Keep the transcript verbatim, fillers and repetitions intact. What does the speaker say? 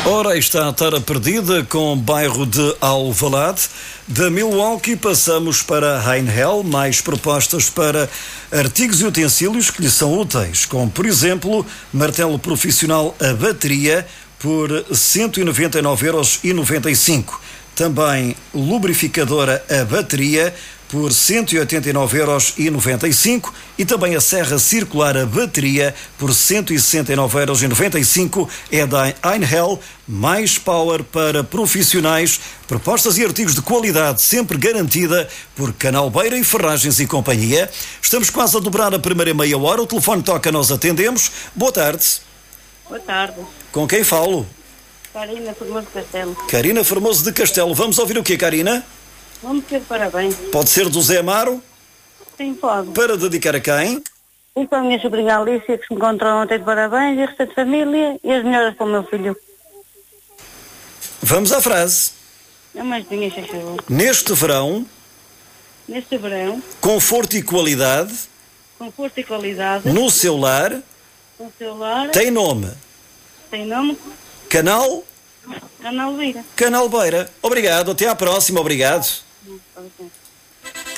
Ora, está a Tara Perdida com o bairro de Alvalade. Da Milwaukee passamos para Heinhel, mais propostas para artigos e utensílios que lhe são úteis, como por exemplo, martelo profissional a bateria por cento e noventa e nove euros e noventa e cinco. Também lubrificadora a bateria por cento e oitenta e nove euros e noventa e cinco e também a serra circular a bateria por cento e sessenta e nove euros e noventa e cinco. É da Heinhel, mais power para profissionais, propostas e artigos de qualidade sempre garantida por Canal Beira e Ferragens e Companhia. Estamos quase a dobrar a primeira meia hora, o telefone toca, nós atendemos. Boa tarde. Boa tarde. Com quem falo? Karina Formoso de Castelo. Karina Formoso de Castelo. Vamos ouvir o quê, Karina? Vamos ter parabéns. Pode ser do Zé Amaro? Sim, pode. Para dedicar a quem? E para a minha sobrinha Alicia, que se encontrou ontem de parabéns, e a restante família, e as melhoras para o meu filho. Vamos à frase. É mais dinha, chachou. Neste verão, Neste verão, conforto e qualidade conforto e qualidade, no seu lar no seu lar, tem nome. tem nome, Canal Canal Beira. Canal Beira. Obrigado, até à próxima, obrigado. Com licença.